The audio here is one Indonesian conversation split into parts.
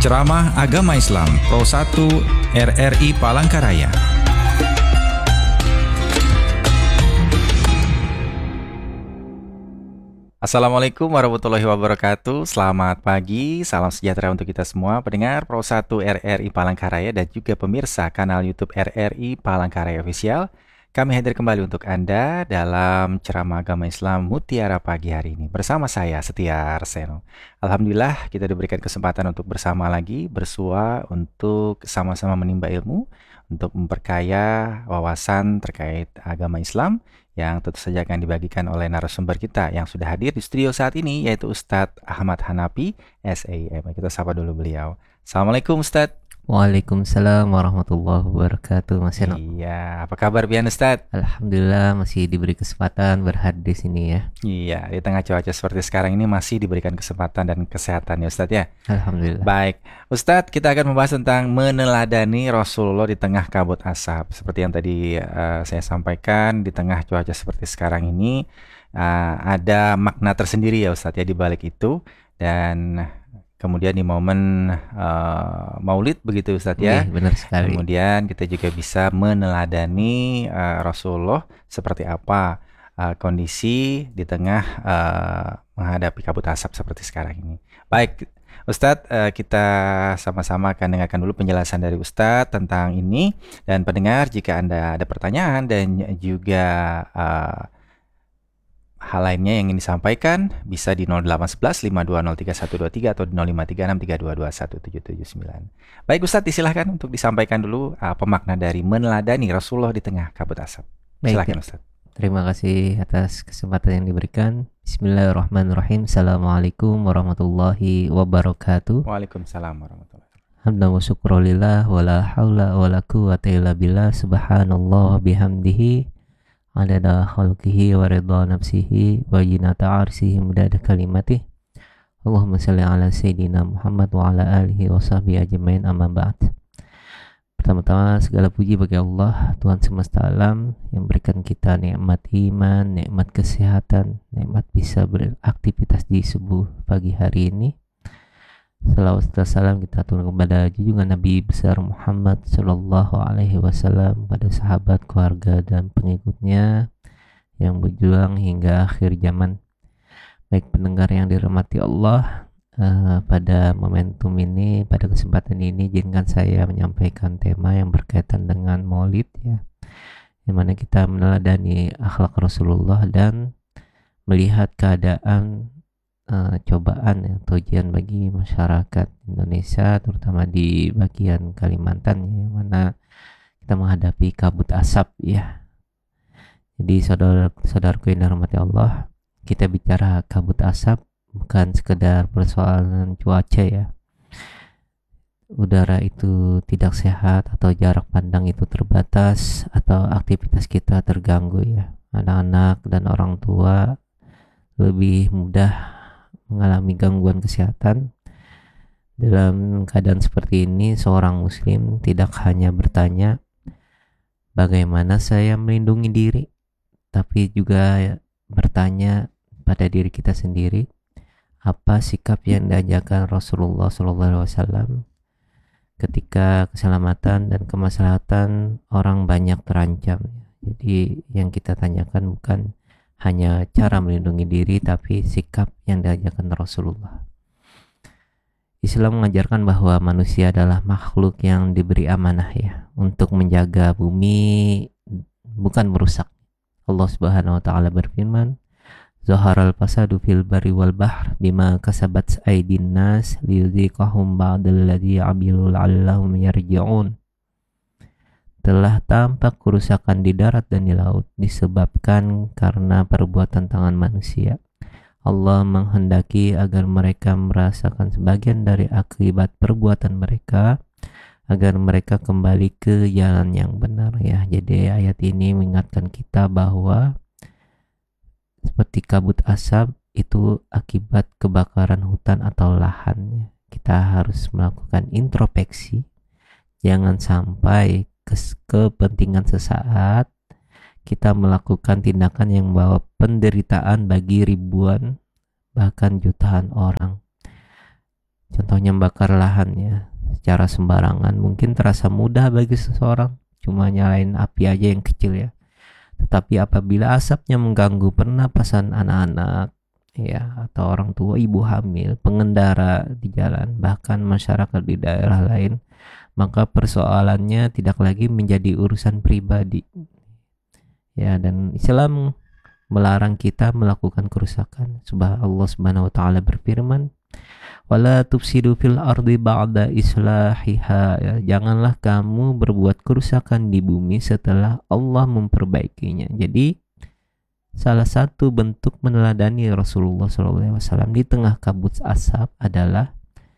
Ceramah Agama Islam Pro 1 RRI Palangkaraya. Assalamualaikum warahmatullahi wabarakatuh. Selamat pagi, salam sejahtera untuk kita semua pendengar Pro 1 RRI Palangkaraya dan juga pemirsa kanal YouTube RRI Palangkaraya Official. Kami hadir kembali untuk Anda dalam ceramah agama Islam Mutiara pagi hari ini bersama saya Setia Arseno. Alhamdulillah kita diberikan kesempatan untuk bersama lagi bersua untuk sama-sama menimba ilmu, untuk memperkaya wawasan terkait agama Islam yang tentu saja akan dibagikan oleh narasumber kita yang sudah hadir di studio saat ini, yaitu Ustadz Ahmad Hanafi SAIM. Kita sapa dulu beliau. Assalamualaikum Ustadz. Waalaikumsalam warahmatullahi wabarakatuh, Mas Eno. Iya, apa kabar Bian Ustadz? Alhamdulillah masih diberi kesempatan berhadir di sini ya. Iya, di tengah cuaca seperti sekarang ini masih diberikan kesempatan dan kesehatan ya Ustadz ya. Alhamdulillah. Baik, Ustadz, kita akan membahas tentang meneladani Rasulullah di tengah kabut asap. Seperti yang tadi saya sampaikan, di tengah cuaca seperti sekarang ini ada makna tersendiri ya Ustadz ya di balik itu. Dan kemudian di momen Maulid begitu Ustadz ya. Benar sekali. Kemudian kita juga bisa meneladani Rasulullah seperti apa kondisi di tengah menghadapi kabut asap seperti sekarang ini. Baik Ustadz, kita sama-sama akan dengarkan dulu penjelasan dari Ustadz tentang ini. Dan pendengar, jika Anda ada pertanyaan dan juga hal lainnya yang ingin disampaikan, bisa di 0811 5203123 atau di 053632217779. Baik Ustadz, disilahkan untuk disampaikan dulu apa makna dari meneladani Rasulullah di tengah kabut asap. Silakan Ustadz. Terima kasih atas kesempatan yang diberikan. Bismillahirrahmanirrahim. Assalamualaikum warahmatullahi wabarakatuh. Waalaikumsalam warahmatullahi wabarakatuh. Hamdan wa syukrulillah wa la hawla wa la quwwata illa billah. Subhanallah bihamdihi adada khalqihi wa ridha nafsihi wa jinata arsihi mudada kalimatih. Allahumma salli ala Sayyidina Muhammad wa ala alihi wa sahbihi ajmain, amma ba'd. Pertama-tama segala puji bagi Allah, Tuhan semesta alam, yang berikan kita nikmat iman, nikmat kesehatan, nikmat bisa beraktivitas di subuh pagi hari ini. Salawat dan salam kita aturkan kepada junjungan Nabi besar Muhammad sallallahu alaihi wasallam, pada sahabat, keluarga dan pengikutnya yang berjuang hingga akhir zaman. Baik pendengar yang dirahmati Allah, pada momentum ini, pada kesempatan ini, izinkan saya menyampaikan tema yang berkaitan dengan Maulid ya, yang mana kita meneladani akhlak Rasulullah dan melihat keadaan cobaan atau ujian bagi masyarakat Indonesia, terutama di bagian Kalimantan ya, yang mana kita menghadapi kabut asap ya. Jadi saudara-saudaraku yang dirahmati Allah, kita bicara kabut asap bukan sekedar persoalan cuaca ya. Udara itu tidak sehat atau jarak pandang itu terbatas atau aktivitas kita terganggu ya. Anak-anak dan orang tua lebih mudah mengalami gangguan kesehatan. Dalam keadaan seperti ini, seorang muslim tidak hanya bertanya bagaimana saya melindungi diri, tapi juga bertanya pada diri kita sendiri, apa sikap yang diajarkan Rasulullah SAW ketika keselamatan dan kemaslahatan orang banyak terancam. Jadi yang kita tanyakan bukan hanya cara melindungi diri, tapi sikap yang diajarkan Rasulullah. Islam mengajarkan bahwa manusia adalah makhluk yang diberi amanah ya, untuk menjaga bumi, bukan merusak. Allah Subhanahu wa taala berfirman, Zaharal fasadu fil barri wal bahr bima kasabat aydin nas liyudhiqahum ba'dalladzi 'amilu la'allahum yarji'un. Telah tampak kerusakan di darat dan di laut disebabkan karena perbuatan tangan manusia. Allah menghendaki agar mereka merasakan sebagian dari akibat perbuatan mereka, agar mereka kembali ke jalan yang benar ya. Jadi ayat ini mengingatkan kita bahwa seperti kabut asap itu akibat kebakaran hutan atau lahan. Kita harus melakukan introspeksi, jangan sampai kepentingan sesaat kita melakukan tindakan yang membawa penderitaan bagi ribuan bahkan jutaan orang. Contohnya membakar lahan ya, secara sembarangan mungkin terasa mudah bagi seseorang, cuma nyalain api aja yang kecil ya. Tetapi apabila asapnya mengganggu pernapasan anak-anak ya, atau orang tua, ibu hamil, pengendara di jalan, bahkan masyarakat di daerah lain, maka persoalannya tidak lagi menjadi urusan pribadi ya. Dan Islam melarang kita melakukan kerusakan. Allah Subhanahu wa taala berfirman, wala tufsidu fil ardi ba'da islahiha, ya, janganlah kamu berbuat kerusakan di bumi setelah Allah memperbaikinya. Jadi salah satu bentuk meneladani Rasulullah SAW di tengah kabut asap adalah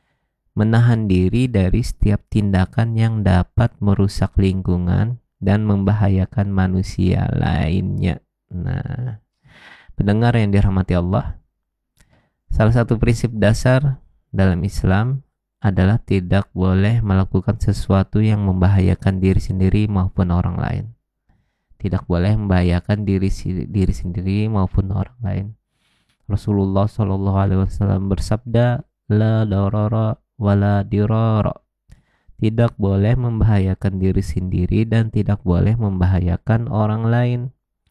menahan diri dari setiap tindakan yang dapat merusak lingkungan dan membahayakan manusia lainnya. Nah, pendengar yang dirahmati Allah, salah satu prinsip dasar dalam Islam adalah tidak boleh melakukan sesuatu yang membahayakan diri sendiri maupun orang lain. Tidak boleh membahayakan diri sendiri maupun orang lain. Rasulullah SAW bersabda, la darara wala dirara. Tidak boleh membahayakan diri sendiri dan tidak boleh membahayakan orang lain.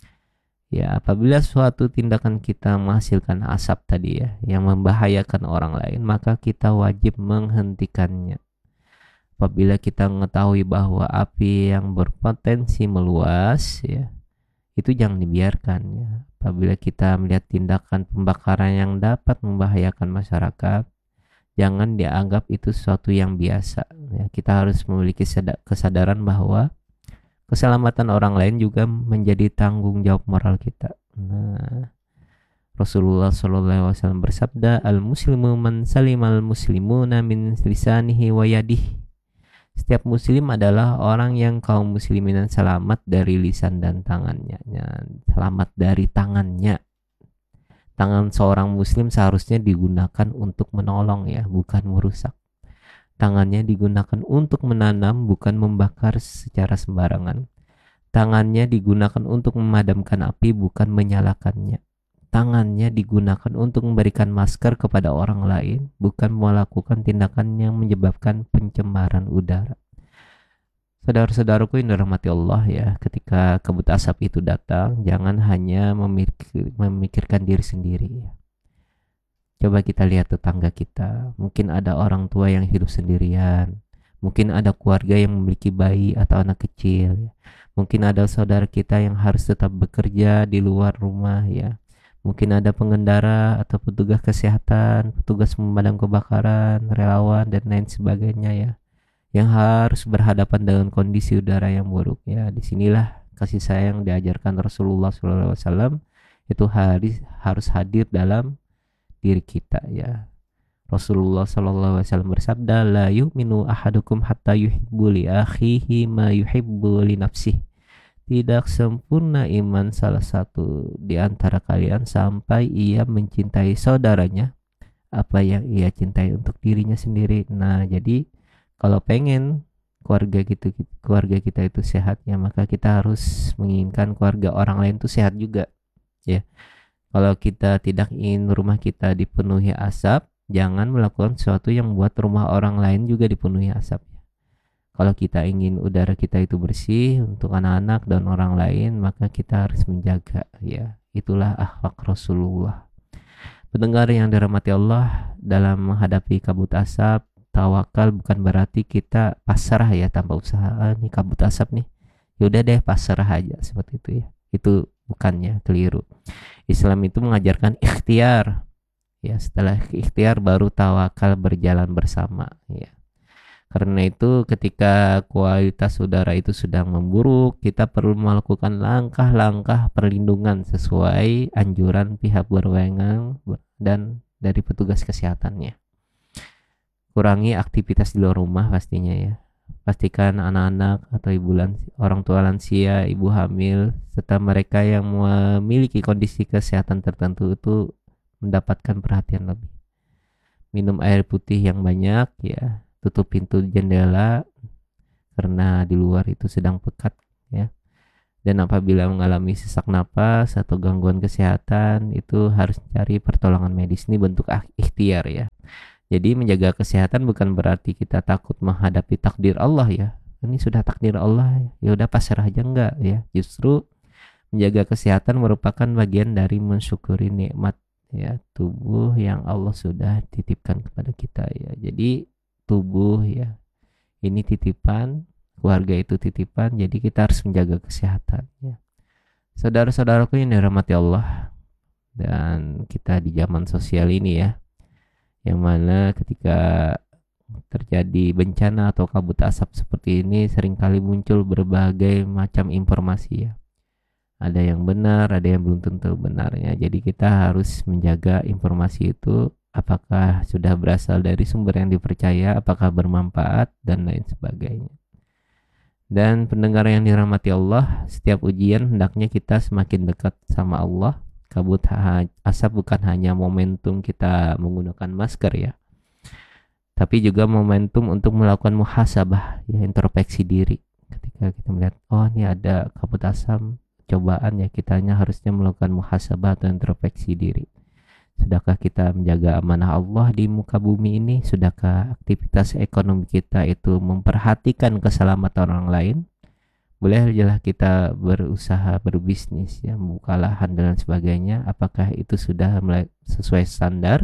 Ya, apabila suatu tindakan kita menghasilkan asap tadi ya, yang membahayakan orang lain, maka kita wajib menghentikannya. Apabila kita mengetahui bahwa api yang berpotensi meluas ya, itu jangan dibiarkan ya. Apabila kita melihat tindakan pembakaran yang dapat membahayakan masyarakat, jangan dianggap itu sesuatu yang biasa ya. Kita harus memiliki kesadaran bahwa keselamatan orang lain juga menjadi tanggung jawab moral kita. Nah, Rasulullah SAW bersabda, al-muslimu man salimal muslimuna min lisanihi wa yadihi. Setiap muslim adalah orang yang kaum muslimin selamat dari lisan dan tangannya. Selamat dari tangannya. Tangan seorang muslim seharusnya digunakan untuk menolong ya, bukan merusak. Tangannya digunakan untuk menanam, bukan membakar secara sembarangan. Tangannya digunakan untuk memadamkan api, bukan menyalakannya. Tangannya digunakan untuk memberikan masker kepada orang lain, bukan melakukan tindakan yang menyebabkan pencemaran udara. Saudara-saudaraku yang dirahmati Allah ya, ketika kabut asap itu datang, jangan hanya memikirkan diri sendiri ya. Coba kita lihat tetangga kita. Mungkin ada orang tua yang hidup sendirian. Mungkin ada keluarga yang memiliki bayi atau anak kecil. Mungkin ada saudara kita yang harus tetap bekerja di luar rumah ya. Mungkin ada pengendara atau petugas kesehatan, petugas pemadam kebakaran, relawan dan lain sebagainya ya, yang harus berhadapan dengan kondisi udara yang buruk ya. Disinilah kasih sayang diajarkan Rasulullah SAW itu harus hadir dalam diri kita ya. Rasulullah SAW bersabda, la yu'minu ahadukum hatta yuhibbu li akhihi ma yuhibbu li nafsihi. Tidak sempurna iman salah satu di antara kalian sampai ia mencintai saudaranya apa yang ia cintai untuk dirinya sendiri. Nah, jadi kalau pengen keluarga kita itu sehat ya, maka kita harus menginginkan keluarga orang lain itu sehat juga ya. Kalau kita tidak ingin rumah kita dipenuhi asap, jangan melakukan sesuatu yang membuat rumah orang lain juga dipenuhi asap. Kalau kita ingin udara kita itu bersih untuk anak-anak dan orang lain, maka kita harus menjaga ya. Itulah akhlak Rasulullah. Pendengar yang dirahmati Allah, dalam menghadapi kabut asap, tawakal bukan berarti kita pasrah ya tanpa usaha. Nih kabut asap nih, yaudah deh pasrah aja seperti itu ya. Itu bukannya, keliru. Islam itu mengajarkan ikhtiar ya, setelah ikhtiar baru tawakal berjalan bersama ya. Karena itu ketika kualitas udara itu sedang memburuk, kita perlu melakukan langkah-langkah perlindungan sesuai anjuran pihak berwenang dan dari petugas kesehatannya. Kurangi aktivitas di luar rumah pastinya ya. Pastikan anak-anak atau orang tua lansia, ibu hamil, serta mereka yang memiliki kondisi kesehatan tertentu itu mendapatkan perhatian lebih. Minum air putih yang banyak ya, tutup pintu jendela karena di luar itu sedang pekat ya. Dan apabila mengalami sesak napas atau gangguan kesehatan itu harus cari pertolongan medis. Ini bentuk ikhtiar ya. Jadi menjaga kesehatan bukan berarti kita takut menghadapi takdir Allah ya. Ini sudah takdir Allah, ya udah pasrah aja, enggak ya. Justru menjaga kesehatan merupakan bagian dari mensyukuri nikmat ya tubuh yang Allah sudah titipkan kepada kita ya. Jadi tubuh ya ini titipan, keluarga itu titipan, jadi kita harus menjaga kesehatan ya. Saudara-saudaraku yang dirahmati Allah, dan kita di zaman sosial ini ya, yang mana ketika terjadi bencana atau kabut asap seperti ini seringkali muncul berbagai macam informasi ya. Ada yang benar, ada yang belum tentu benarnya. Jadi kita harus menjaga informasi itu, apakah sudah berasal dari sumber yang dipercaya, apakah bermanfaat, dan lain sebagainya. Dan pendengar yang dirahmati Allah, setiap ujian hendaknya kita semakin dekat sama Allah. Kabut asap bukan hanya momentum kita menggunakan masker ya, tapi juga momentum untuk melakukan muhasabah ya, introspeksi diri. Ketika kita melihat, oh ini ada kabut asap, cobaan ya, kitanya harusnya melakukan muhasabah atau introspeksi diri. Sudahkah kita menjaga amanah Allah di muka bumi ini? Sudahkah aktivitas ekonomi kita itu memperhatikan keselamatan orang lain? Bolehlah kita berusaha berbisnis ya, membuka lahan dan sebagainya. Apakah itu sudah sesuai standar?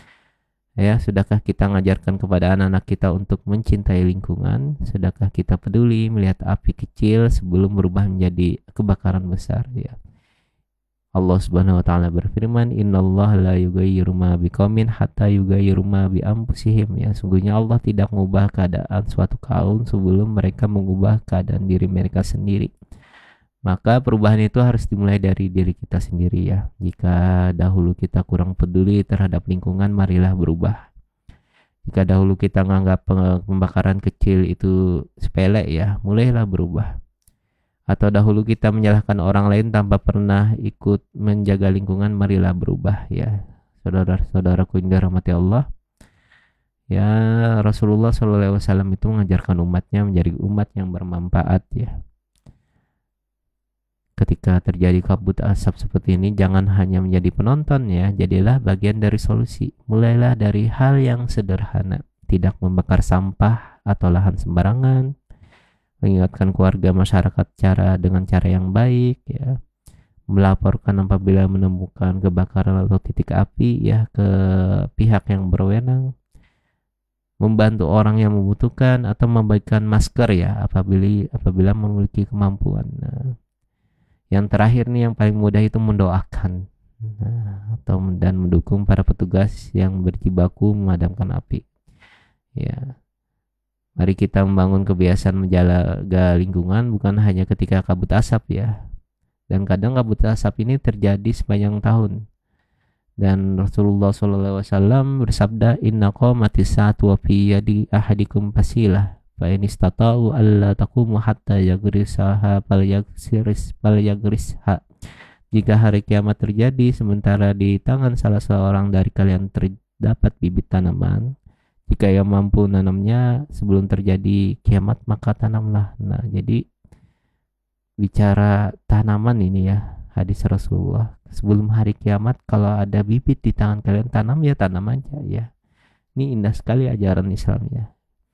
Ya, sudahkah kita mengajarkan kepada anak-anak kita untuk mencintai lingkungan? Sudahkah kita peduli melihat api kecil sebelum berubah menjadi kebakaran besar ya? Allah Subhanahu wa taala berfirman, "Innallaha la yughayyiru ma biqaumin hatta yughayyiru ma bi anfusihim." Ya, sungguhnya Allah tidak mengubah keadaan suatu kaum sebelum mereka mengubah keadaan diri mereka sendiri. Maka perubahan itu harus dimulai dari diri kita sendiri ya. Jika dahulu kita kurang peduli terhadap lingkungan, marilah berubah. Jika dahulu kita menganggap pembakaran kecil itu sepele ya, mulailah berubah. Atau dahulu kita menyalahkan orang lain tanpa pernah ikut menjaga lingkungan, marilah berubah ya. Saudara-saudaraku yang dirahmati Allah, ya Rasulullah SAW itu mengajarkan umatnya menjadi umat yang bermanfaat ya. Ketika terjadi kabut asap seperti ini, jangan hanya menjadi penonton ya, jadilah bagian dari solusi. Mulailah dari hal yang sederhana, tidak membakar sampah atau lahan sembarangan, mengingatkan keluarga masyarakat dengan cara yang baik ya, melaporkan apabila menemukan kebakaran atau titik api ya ke pihak yang berwenang, membantu orang yang membutuhkan atau membagikan masker ya apabila memiliki kemampuan. Nah, yang terakhir nih yang paling mudah itu mendoakan dan mendukung para petugas yang berjibaku memadamkan api ya. Mari kita membangun kebiasaan menjaga lingkungan bukan hanya ketika kabut asap ya. Dan kadang kabut asap ini terjadi sepanjang tahun. Dan Rasulullah SAW bersabda, "Inna qamatis sa'atu wa fi yadi ahadikum fasilah, fa in istata'u alla taqumu hatta yagrisaha falyagrisha." Jika hari kiamat terjadi sementara di tangan salah seorang dari kalian terdapat bibit tanaman, jika ia mampu nanamnya sebelum terjadi kiamat, maka tanamlah. Nah, jadi bicara tanaman ini ya, hadis Rasulullah, sebelum hari kiamat kalau ada bibit di tangan kalian, tanam ya, tanam aja ya. Ini indah sekali ajaran Islam ya.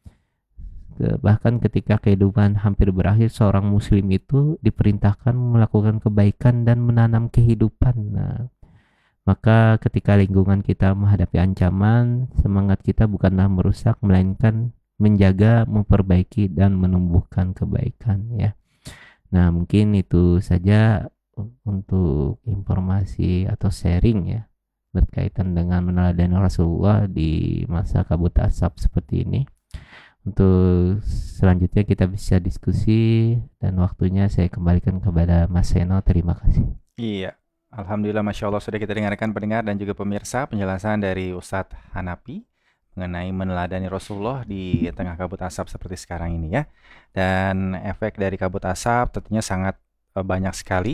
Bahkan ketika kehidupan hampir berakhir, seorang muslim itu diperintahkan melakukan kebaikan dan menanam kehidupan. Nah, maka ketika lingkungan kita menghadapi ancaman, semangat kita bukanlah merusak, melainkan menjaga, memperbaiki, dan menumbuhkan kebaikan ya. Nah, mungkin itu saja untuk informasi atau sharing ya berkaitan dengan meneladani Rasulullah di masa kabut asap seperti ini. Untuk selanjutnya kita bisa diskusi dan waktunya saya kembalikan kepada Mas Seno. Terima kasih. Iya. Alhamdulillah, Masya Allah, sudah kita dengarkan pendengar dan juga pemirsa penjelasan dari Ustadz Hanapi mengenai meneladani Rasulullah di tengah kabut asap seperti sekarang ini ya. Dan efek dari kabut asap tentunya sangat banyak sekali.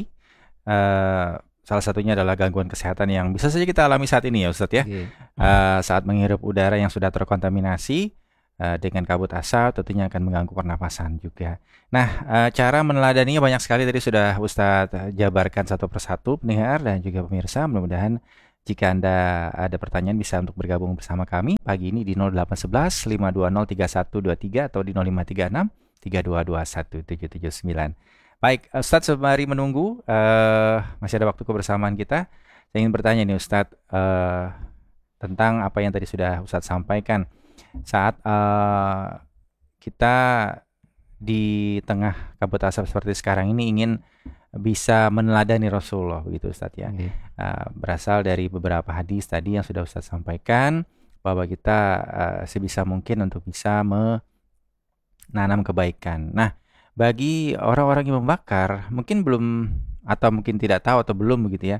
Salah satunya adalah gangguan kesehatan yang bisa saja kita alami saat ini ya Ustadz ya. Saat menghirup udara yang sudah terkontaminasi dengan kabut asap tentunya akan mengganggu pernapasan juga. Nah, cara meneladaninya banyak sekali, tadi sudah Ustadz jabarkan satu persatu pendengar dan juga pemirsa. Mudah-mudahan Jika Anda ada pertanyaan bisa untuk bergabung bersama kami pagi ini di 0811 520 3123 atau di 0536 3221 779. Baik, Ustadz sembari menunggu masih ada waktu kebersamaan kita. Saya ingin bertanya nih Ustadz tentang apa yang tadi sudah Ustadz sampaikan saat kita di tengah kabut asap seperti sekarang ini ingin bisa meneladani Rasulullah begitu Ustadz ya. Berasal dari beberapa hadis tadi yang sudah Ustadz sampaikan bahwa kita sebisa mungkin untuk bisa menanam kebaikan. Nah, bagi orang-orang yang membakar mungkin belum atau mungkin tidak tahu atau belum begitu ya.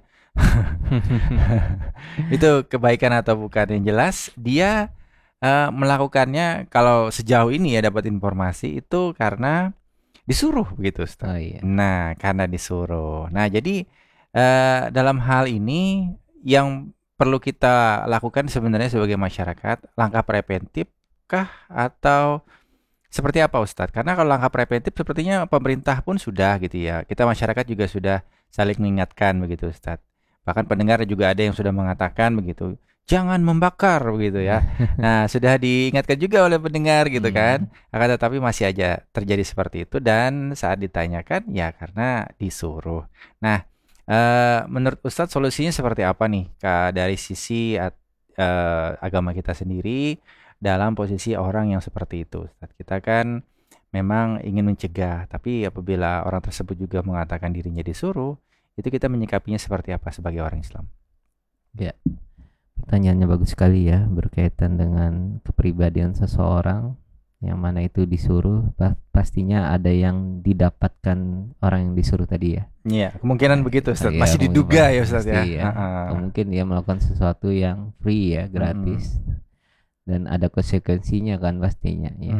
Itu kebaikan atau bukan, yang jelas dia melakukannya kalau sejauh ini ya dapat informasi itu karena disuruh begitu Ustaz. Oh iya. Nah, karena disuruh. Nah, jadi dalam hal ini yang perlu kita lakukan sebenarnya sebagai masyarakat, langkah preventif kah atau seperti apa Ustadz? Karena kalau langkah preventif sepertinya pemerintah pun sudah gitu ya. Kita masyarakat juga sudah saling mengingatkan begitu Ustadz. Bahkan pendengar juga ada yang sudah mengatakan begitu, jangan membakar begitu ya. Nah, sudah diingatkan juga oleh pendengar gitu kan. Akan tetapi masih aja terjadi seperti itu dan saat ditanyakan ya karena disuruh. Nah, menurut Ustadz solusinya seperti apa nih dari sisi agama kita sendiri dalam posisi orang yang seperti itu Ustadz? Kita kan memang ingin mencegah, tapi apabila orang tersebut juga mengatakan dirinya disuruh, itu kita menyikapinya seperti apa sebagai orang Islam? Ya, pertanyaannya bagus sekali ya, berkaitan dengan kepribadian seseorang, yang mana itu disuruh, pastinya ada yang didapatkan orang yang disuruh tadi ya. Iya, kemungkinan begitu Ustaz. Ya, masih diduga ya Ustaz ya. Mungkin dia melakukan sesuatu yang free ya, gratis. Dan ada konsekuensinya kan pastinya ya.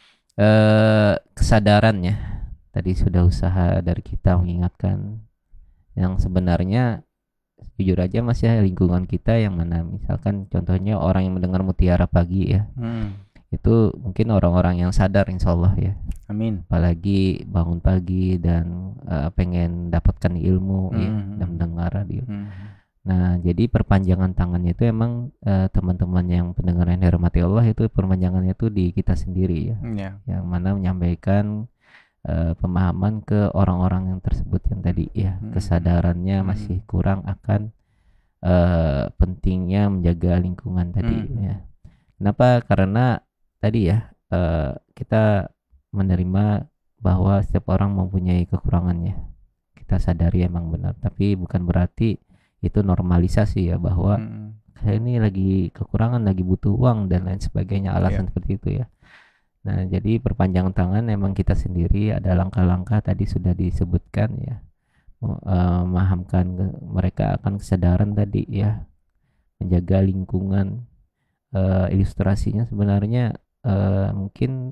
Kesadarannya tadi sudah usaha dari kita mengingatkan yang sebenarnya jujur aja masih lingkungan kita yang mana misalkan contohnya orang yang mendengar Mutiara Pagi ya, itu mungkin orang-orang yang sadar insya Allah ya. Amin. Apalagi bangun pagi dan pengen dapatkan ilmu ya, dan mendengar radio. Nah, jadi perpanjangan tangannya itu emang teman-teman yang pendengar yang dirahmati Allah, itu perpanjangannya itu di kita sendiri ya. Yang mana menyampaikan pemahaman ke orang-orang yang tersebut yang tadi ya, kesadarannya masih kurang akan pentingnya menjaga lingkungan tadi ya. Kenapa? Karena tadi ya kita menerima bahwa setiap orang mempunyai kekurangannya. Kita sadari emang benar, tapi bukan berarti itu normalisasi ya, bahwa saya ini lagi kekurangan, lagi butuh uang dan lain sebagainya, alasan seperti itu ya. Nah, jadi perpanjangan tangan memang kita sendiri, ada langkah-langkah tadi sudah disebutkan ya, memahamkan mereka akan kesadaran tadi ya, menjaga lingkungan. Ilustrasinya sebenarnya mungkin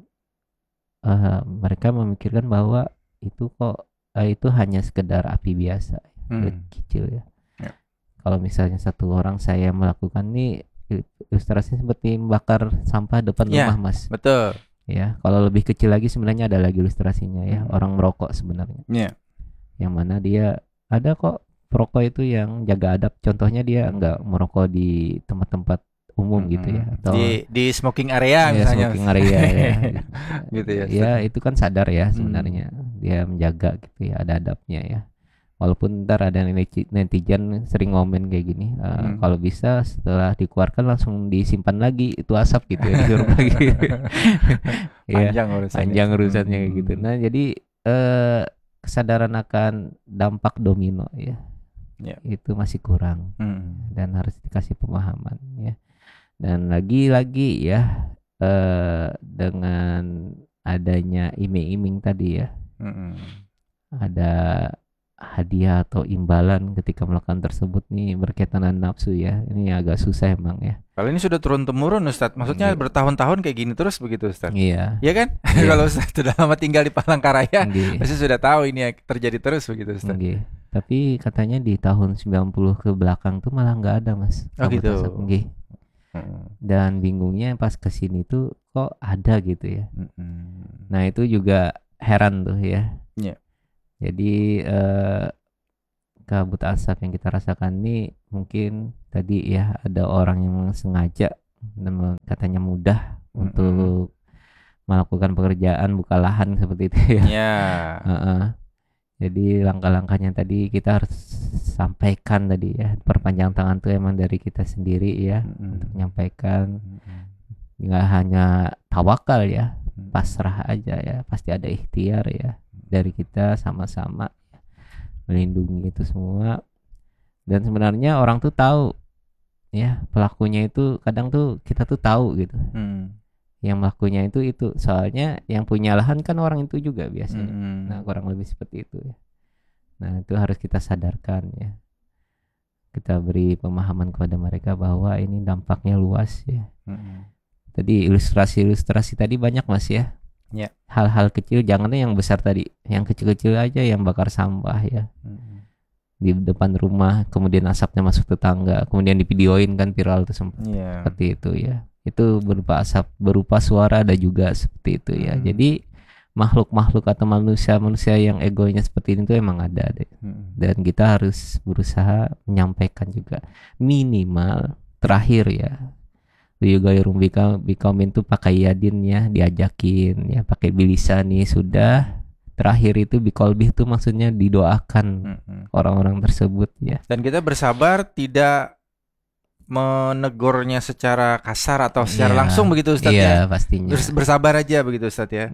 mereka memikirkan bahwa itu kok itu hanya sekedar api biasa kecil ya. Kalau misalnya satu orang saya melakukan nih, ilustrasinya seperti membakar sampah depan rumah Mas. Betul. Ya, kalau lebih kecil lagi sebenarnya ada lagi ilustrasinya ya, orang merokok sebenarnya. Yang mana dia ada kok perokok itu yang jaga adab, contohnya dia nggak merokok di tempat-tempat umum gitu ya, atau di smoking area misalnya. Smoking area ya. Gitu ya. Ya, itu kan sadar ya sebenarnya. Dia menjaga gitu ya, ada adabnya ya. Walaupun ntar ada netizen sering ngomen kayak gini, kalau bisa setelah dikeluarkan langsung disimpan lagi itu asap gitu ya, disuruh lagi. Panjang urusannya kayak gitu. Nah, jadi kesadaran akan dampak domino ya, itu masih kurang dan harus dikasih pemahaman ya. Dan lagi-lagi ya dengan adanya iming-iming tadi ya, ada hadiah atau imbalan ketika melakukan tersebut nih berkaitan dengan nafsu ya. Ini agak susah emang ya. Kalau ini sudah turun-temurun Ustadz, maksudnya bertahun-tahun kayak gini terus begitu Ustadz. Iya. Iya kan? Kalau Ustadz sudah lama tinggal di Palangkaraya, pasti sudah tahu ini terjadi terus begitu Ustadz. Tapi katanya di tahun 90 ke belakang tuh malah nggak ada Mas. Oh gitu. Dan bingungnya pas kesini tuh kok ada gitu ya. Nah, itu juga heran tuh ya. Jadi kabut asap yang kita rasakan ini mungkin tadi ya ada orang yang sengaja katanya mudah untuk melakukan pekerjaan buka lahan seperti itu ya. Ya. Heeh. Jadi langkah-langkahnya tadi kita harus sampaikan tadi ya, perpanjang tangan tuh emang dari kita sendiri ya, untuk menyampaikan. Nggak hanya tawakal ya, pasrah aja ya, pasti ada ikhtiar ya dari kita sama-sama melindungi itu semua. Dan sebenarnya orang tuh tahu ya, pelakunya itu kadang tuh kita tuh tahu gitu. Yang melakukannya itu soalnya yang punya lahan kan orang itu juga biasanya. Nah, kurang lebih seperti itu ya. Nah, itu harus kita sadarkan ya. Kita beri pemahaman kepada mereka bahwa ini dampaknya luas ya. Tadi ilustrasi tadi banyak Mas ya. Ya. Hal-hal kecil, jangan yang besar tadi, yang kecil-kecil aja, yang bakar sampah ya. Di depan rumah, kemudian asapnya masuk tetangga, kemudian divideoin kan viral tuh sempat. Seperti itu ya. Itu berupa asap, berupa suara ada juga seperti itu ya. Jadi makhluk-makhluk atau manusia-manusia yang egonya seperti itu emang ada deh. Dan kita harus berusaha menyampaikan juga. Minimal terakhir ya, Liyugairum bikaumin tuh pakai yadin ya, diajakin ya, pakai bilisa nih sudah. Terakhir itu bikolbih tuh maksudnya didoakan orang-orang tersebut ya. Dan kita bersabar tidak menegurnya secara kasar atau secara langsung begitu Ustadz ya. Iya pastinya. Bersabar aja begitu Ustadz ya.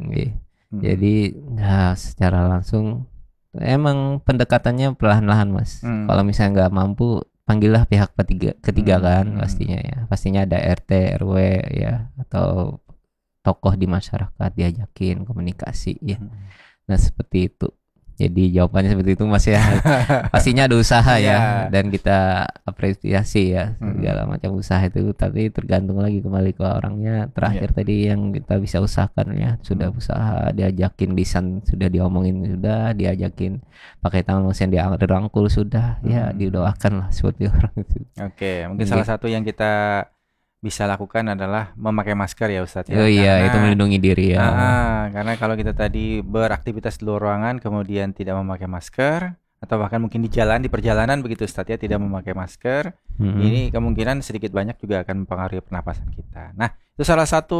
Jadi secara langsung emang pendekatannya perlahan-lahan Mas. Kalau misalnya nggak mampu, panggillah pihak ketiga kan pastinya ya. Pastinya ada RT, RW ya, atau tokoh di masyarakat, diajakin komunikasi ya. Nah seperti itu. Jadi jawabannya seperti itu Mas ya. Pastinya ada usaha ya, dan kita apresiasi ya segala macam usaha itu, tapi tergantung lagi kembali ke orangnya. Terakhir tadi yang kita bisa usahakan ya, sudah usaha, diajakin lisan sudah diomongin, sudah diajakin pakai tangan yang dirangkul sudah ya, didoakan lah seperti orang itu. Oke, mungkin salah satu yang kita bisa lakukan adalah memakai masker ya Ustadz ya. Oh iya, itu melindungi diri ya. Karena kalau kita tadi beraktivitas di luar ruangan kemudian tidak memakai masker, atau bahkan mungkin di perjalanan begitu Ustadz ya, tidak memakai masker, ini kemungkinan sedikit banyak juga akan mempengaruhi pernapasan kita. Nah, itu salah satu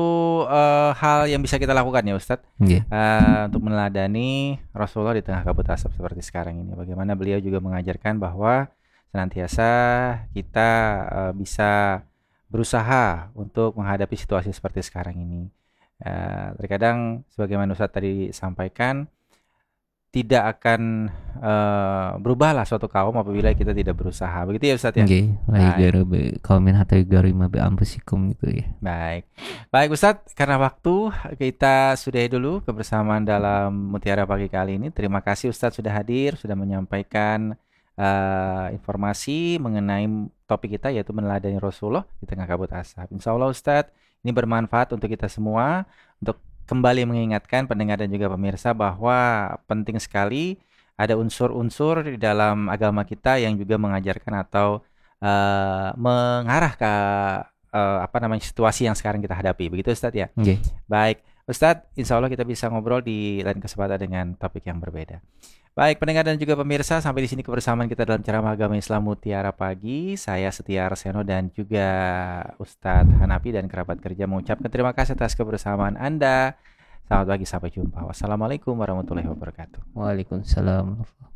hal yang bisa kita lakukan ya Ustadz, untuk meneladani Rasulullah di tengah kabut asap seperti sekarang ini. Bagaimana beliau juga mengajarkan bahwa senantiasa kita bisa berusaha untuk menghadapi situasi seperti sekarang ini. Terkadang sebagaimana Ustadz tadi sampaikan, tidak akan berubahlah suatu kaum apabila kita tidak berusaha. Begitu ya Ustadz ya? Gitu ya. Baik Ustadz, karena waktu kita sudahi dulu kebersamaan dalam Mutiara Pagi kali ini. Terima kasih Ustadz sudah hadir, sudah menyampaikan informasi mengenai topik kita, yaitu meneladani Rasulullah di tengah kabut asap. Insya Allah Ustadz, ini bermanfaat untuk kita semua, untuk kembali mengingatkan pendengar dan juga pemirsa bahwa penting sekali ada unsur-unsur di dalam agama kita yang juga mengajarkan atau mengarah ke situasi yang sekarang kita hadapi. Begitu Ustadz ya? Baik Ustadz, insya Allah kita bisa ngobrol di lain kesempatan dengan topik yang berbeda. Baik pendengar dan juga pemirsa, sampai di sini kebersamaan kita dalam ceramah agama Islam Mutiara Pagi. Saya Setia Arseno dan juga Ustadz Hanafi dan kerabat kerja mengucapkan terima kasih atas kebersamaan Anda. Selamat pagi, sampai jumpa. Wassalamualaikum warahmatullahi wabarakatuh. Waalaikumsalam.